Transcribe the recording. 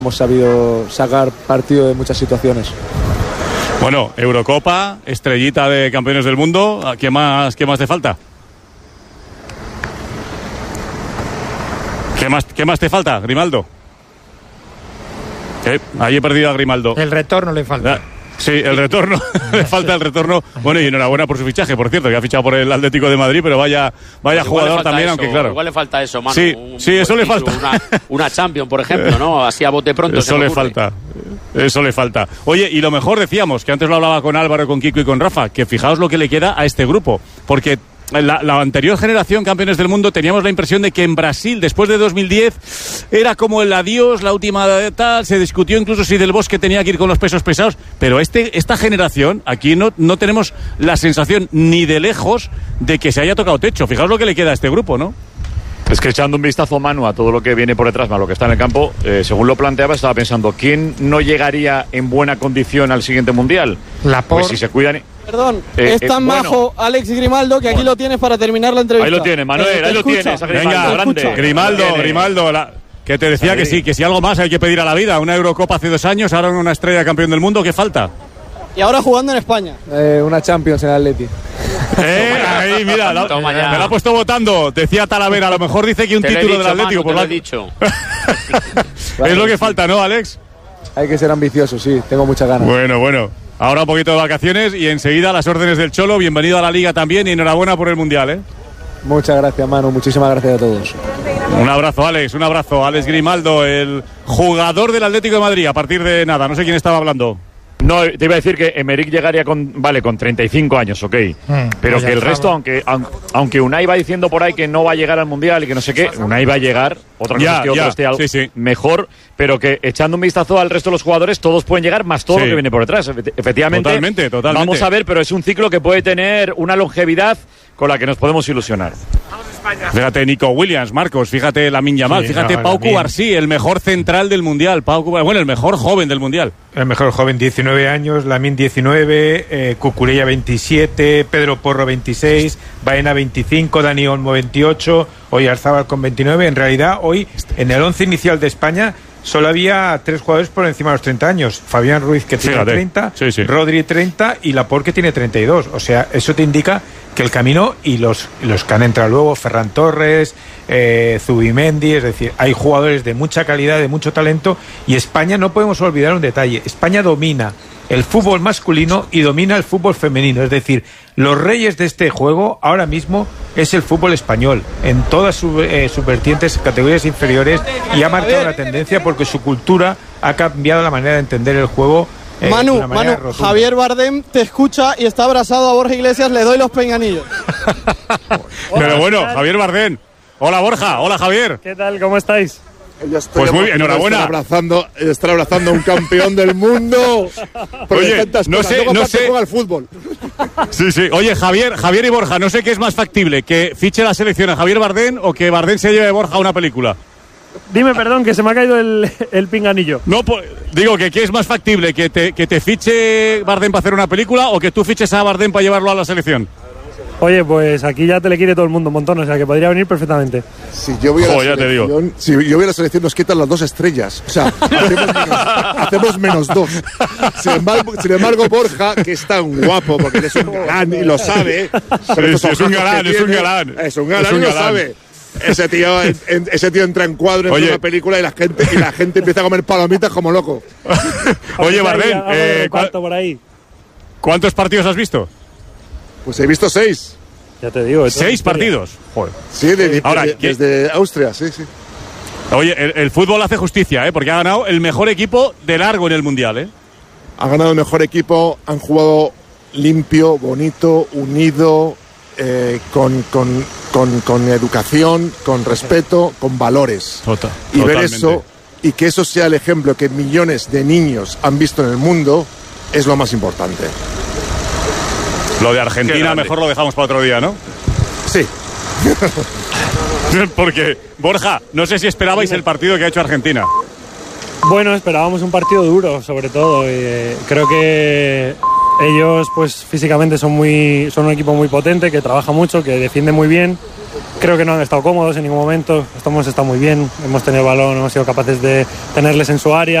Hemos sabido sacar partido de muchas situaciones. Bueno, Eurocopa, estrellita de campeones del mundo. ¿Qué más te falta? ¿Qué más te falta, Grimaldo? Ahí he perdido a Grimaldo. El retorno le falta. Sí, el retorno. Le falta el retorno. Bueno, y enhorabuena por su fichaje, por cierto, que ha fichado por el Atlético de Madrid, pero vaya jugador también, eso, aunque claro. Igual le falta eso, Manu. Sí, eso le falta. Una Champions, por ejemplo, ¿no? Así a bote pronto. Eso le falta. Eso le falta. Oye, y lo mejor decíamos, que antes lo hablaba con Álvaro, con Kiko y con Rafa, que fijaos lo que le queda a este grupo, porque la anterior generación campeones del mundo teníamos la impresión de que en Brasil, después de 2010, era como el adiós, la última tal, se discutió incluso si Del Bosque tenía que ir con los pesos pesados, pero esta generación, aquí no tenemos la sensación ni de lejos de que se haya tocado techo. Fijaos lo que le queda a este grupo, ¿no? Es que echando un vistazo, Manu, a todo lo que viene por detrás, más lo que está en el campo, según lo planteaba, estaba pensando, ¿quién no llegaría en buena condición al siguiente Mundial? Pues si se cuidan... Perdón, es tan majo Alex Grimaldo que aquí lo tienes para terminar la entrevista. Ahí lo tienes, Manuel, ahí lo tienes. Venga, grande. Grimaldo, que te decía que sí, que si algo más hay que pedir a la vida. Una Eurocopa hace 2 años, ahora una estrella campeón del mundo, ¿qué falta? Y ahora jugando en España. Una Champions en el Atleti. Ahí, mira, me la ha puesto votando. Decía Talavera, a lo mejor dice que un título del Atlético. Manu, te lo he dicho. Es lo que falta, ¿no, Alex? Hay que ser ambicioso, sí, tengo muchas ganas. Bueno. Ahora un poquito de vacaciones y enseguida a las órdenes del Cholo. Bienvenido a la Liga también y enhorabuena por el Mundial, ¿eh? Muchas gracias, Manu. Muchísimas gracias a todos. Un abrazo, Alex. Un abrazo. Alex Grimaldo, el jugador del Atlético de Madrid. A partir de nada, no sé quién estaba hablando. No, te iba a decir que Emerick llegaría con 35 años, ok. Pero que el resto, aunque Unai va diciendo por ahí que no va a llegar al Mundial y que no sé qué, Unai va a llegar, otra cosa es que otro esté algo mejor, pero que echando un vistazo al resto de los jugadores, todos pueden llegar, más todo lo que viene por detrás. Efectivamente, totalmente. Vamos a ver, pero es un ciclo que puede tener una longevidad con la que nos podemos ilusionar. Fíjate Nico Williams, Marcos, fíjate Lamine Yamal, fíjate Pau Cubarsí, el mejor central del Mundial, el mejor joven del Mundial. El mejor joven, 19 años, Lamine 19, Cucurella 27, Pedro Porro 26, Baena 25, Dani Olmo 28, Oyarzábal con 29. En realidad, hoy, en el 11 inicial de España, solo había 3 jugadores por encima de los 30 años. Fabián Ruiz, que tiene 30, Rodri 30 y Laporte, que tiene 32. O sea, eso te indica que el camino y los que han entrado luego, Ferran Torres, Zubimendi, es decir, hay jugadores de mucha calidad, de mucho talento, y España, no podemos olvidar un detalle, España domina el fútbol masculino y domina el fútbol femenino, es decir, los reyes de este juego ahora mismo es el fútbol español, en todas sus vertientes, categorías inferiores, y ha marcado la tendencia porque su cultura ha cambiado la manera de entender el juego. Manu, Javier Bardem te escucha y está abrazado a Borja Iglesias, le doy los pinganillos. Pero bueno, Javier Bardem. Hola Borja, hola Javier. ¿Qué tal? ¿Cómo estáis? Pues muy bien, enhorabuena. Estar abrazando a un campeón del mundo. Oye, no sé. Juega al fútbol. Sí. Oye, Javier y Borja, no sé qué es más factible, que fiche la selección a Javier Bardem o que Bardem se lleve a Borja a una película. Dime, perdón, que se me ha caído el pinganillo. No, digo que ¿qué es más factible? ¿Que te fiche Bardem para hacer una película o que tú fiches a Bardem para llevarlo a la selección? Oye, pues aquí ya te le quiere todo el mundo un montón, o sea que podría venir perfectamente. Si yo voy a la selección nos quitan las 2 estrellas. O sea, hacemos -2. Sin embargo, Borja, que es tan guapo, porque es un galán y lo sabe. Es un galán y lo sabe. Ese tío entra en cuadro en una película y la gente empieza a comer palomitas como loco. Oye, Bardem, ¿cuántos partidos has visto? Pues he visto 6. Ya te digo. 6 partidos. Joder. Sí, desde Austria, sí. Oye, el fútbol hace justicia, porque ha ganado el mejor equipo de largo en el Mundial, Ha ganado el mejor equipo, han jugado limpio, bonito, unido, con educación, con respeto, con valores. Y ver eso, y que eso sea el ejemplo que millones de niños han visto en el mundo, es lo más importante. Lo de Argentina mejor lo dejamos para otro día, ¿no? Sí. Porque, Borja, no sé si esperabais el partido que ha hecho Argentina. Bueno, esperábamos un partido duro, sobre todo. Creo que ellos, pues físicamente son un equipo muy potente, que trabaja mucho, que defiende muy bien. creo que no han estado cómodos en ningún momento. Hemos estado muy bien, hemos tenido el balón, hemos sido capaces de tenerles en su área.